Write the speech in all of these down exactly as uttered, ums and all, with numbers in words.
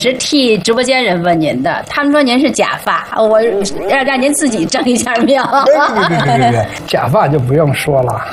是替直播间人问您的，他们说您是假发，我让让您自己正一下命。 对对对对对，假发就不用说了，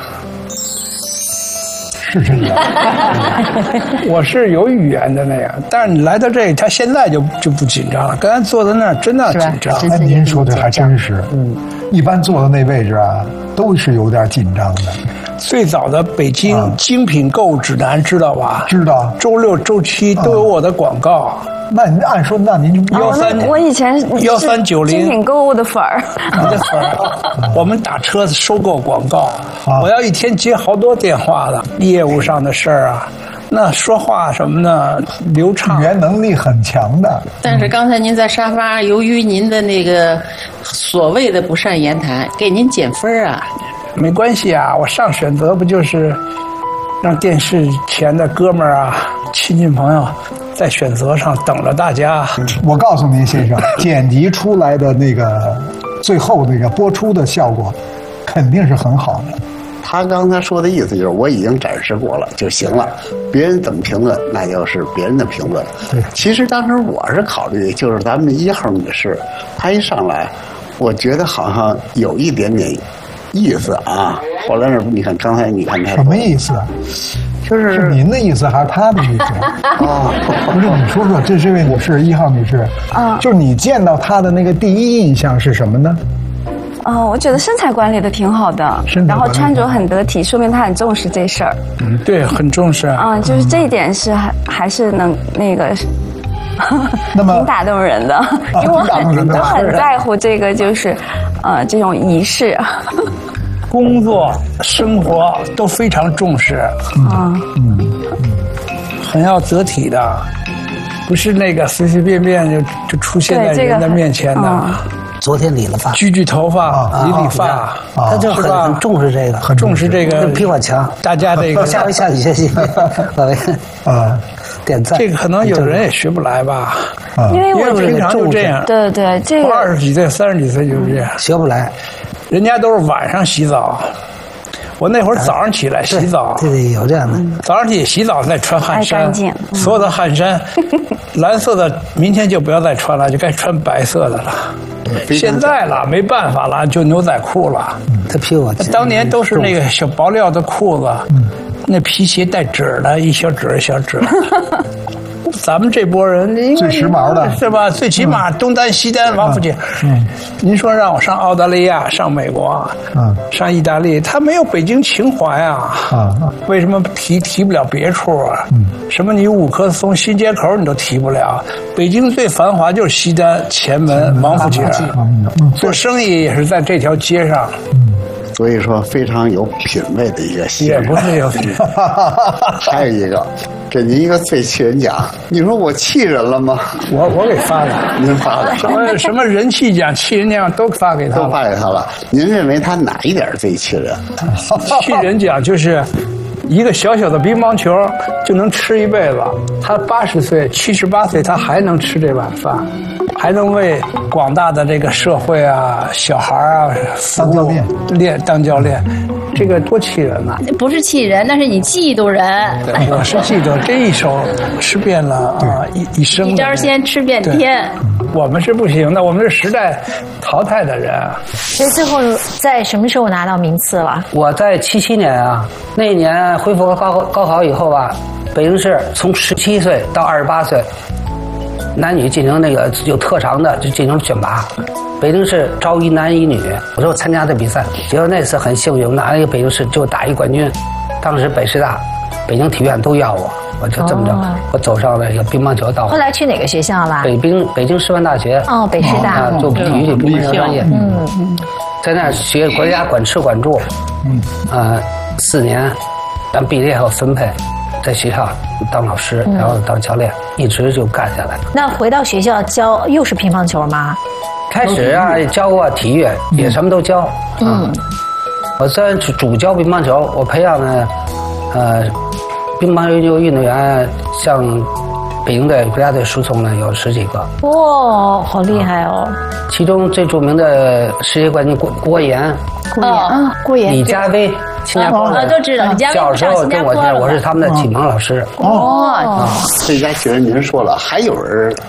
是真的。我是有语言的那样，但是你来到这里，他现在就就不紧张了。刚才坐在那儿真的紧张。 哎，您说的还真是，嗯，一般坐的那位置啊，都是有点紧张的。 最早的北京精品购物指南知道吧？ 知道， 周六周七都有我的广告。 那您按说，那您就幺三， 我以前幺三九零精品购物的粉儿， 你的粉儿，我们打车收购广告，我要一天接好多电话的，业务上的事儿啊，那说话什么的流畅， 语言能力很强的。 但是刚才您在沙发，由于您的那个所谓的不善言谈，给您减分啊。 没关系啊，我上选择不就是让电视前的哥们儿啊、亲戚朋友在选择上等着大家。 我告诉您，先生，剪辑出来的那个最后那个播出的效果肯定是很好的。 他刚才说的意思就是我已经展示过了就行了，别人怎么评论那就是别人的评论。 对， 其实当时我是考虑，就是咱们一号女士，她一上来，我觉得好像有一点点意思啊。后来是你看刚才你看他什么意思？ 就是是您的意思还是他的意思？ 哦， 不是，你说说，这这位女士，一号女士，啊，就是你见到她的那个第一印象是什么呢？ 哦，我觉得身材管理的挺好的，然后穿着很得体，说明她很重视这事儿。 嗯，对，很重视。 嗯，就是这一点是还还是能那个。 那么挺打动人的，因为我很我很在乎这个，就是呃这种仪式。 工作、生活都非常重视， 嗯嗯， 很要得体的，不是那个随随便便就就出现在人的面前的。 嗯、 昨天理了发， 焗焗头发，理理发， 他就很很重视这个， 很重视这个， 比我强。 大家这个下回向你学习，老魏啊，点赞。 这个可能有人也学不来吧， 因为我平常就这样。 对对，这个二十几岁、三十几岁就是这样， 学不来。 人家都是晚上洗澡，我那会儿早上起来洗澡， 对对，有这样的。 早上起洗澡再穿汗衫，所有的汗衫，蓝色的明天就不要再穿了，就该穿白色的了。现在了没办法了，就牛仔裤了。 他皮我当年都是那个小薄料的裤子，那皮鞋带褶的，一小褶一小褶。咱们这波人最时髦的是吧？最起码东单西单王府井。嗯，您说让我上澳大利亚、上美国、嗯，上意大利，他没有北京情怀啊！啊，为什么提提不了别处啊？嗯，什么你五棵松、新街口你都提不了，北京最繁华就是西单、前门、王府井。嗯，做生意也是在这条街上。嗯。 所以说非常有品位的一个戏， 也不是有品位。 还有一个，给您一个最气人奖，你说我气人了吗？ 我我给发的， 您发的， 什么什么人气奖、气人奖都发给他， 都发给他了。您认为他哪一点最气人？ 气人奖就是一个小小的乒乓球就能吃一辈子，他八十岁、七十八岁，他还能吃这碗饭。还能为广大的这个社会啊、小孩啊当教练， 练当教练，这个多气人呐！ 不是气人，那是你嫉妒人。 对，我是嫉妒这一手吃遍了啊，一一生一招先吃遍天。 我们是不行的，我们是时代淘汰的人。 所以最后在什么时候拿到名次了？ 我在七七年啊，那一年恢复高高考以后吧，北京市从十七岁到二十八岁。男女进行那个有特长的就进行选拔，北京市招一男一女，我说参加的比赛，结果那次很幸运，拿了一个北京市就打一冠军。当时北师大、北京体院都要我，我就这么着，哦、我走上了一个乒乓球道。 后来去哪个学校了？ 北京北京师范大学。 哦，北师大。 啊，做体育的乒乓球专业。 嗯嗯， 在那儿学国家管吃管住，嗯，呃，四年，咱毕业后分配。在学校当老师，然后当教练，嗯、一直就干下来。 那回到学校教又是乒乓球吗？ 开始啊，教过体育，嗯、也什么都教。嗯，啊、我虽然主教乒乓球，我培养的呃乒乓球运动员，像北京队、国家队输送呢有十几个。 哇，好厉害哦！ 其中最著名的世界冠军郭郭岩， 郭岩啊，郭岩， 李佳薇，新加坡的，都知道。李佳薇小时候跟我去，我是他们的启蒙老师。 哦，这家学人您说了，还有人